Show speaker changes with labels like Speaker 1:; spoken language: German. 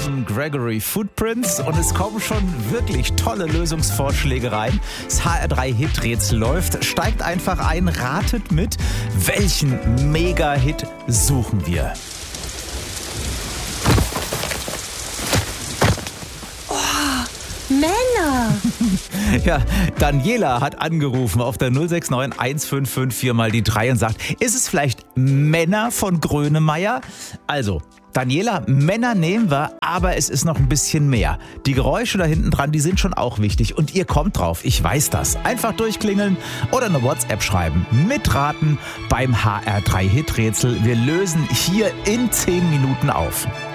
Speaker 1: von Gregory Footprints und es kommen schon wirklich tolle Lösungsvorschläge rein. Das HR3-Hit-Rätsel läuft. Steigt einfach ein, ratet mit. Welchen Mega-Hit suchen wir?
Speaker 2: Männer!
Speaker 1: Ja, Daniela hat angerufen auf der 069 155 4 mal die 3 und sagt, ist es vielleicht Männer von Grönemeyer? Also, Daniela, Männer nehmen wir, aber es ist noch ein bisschen mehr. Die Geräusche da hinten dran, die sind schon auch wichtig und ihr kommt drauf, ich weiß das. Einfach durchklingeln oder eine WhatsApp schreiben. Mitraten beim HR3-Hit-Rätsel. Wir lösen hier in 10 Minuten auf.